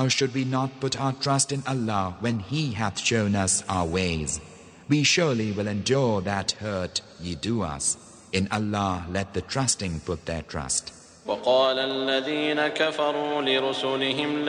How should we not put our trust in Allah when He hath shown us our ways? We surely will endure that hurt ye do us. In Allah let the trusting put their trust. وقال الذين كفروا لرسلهم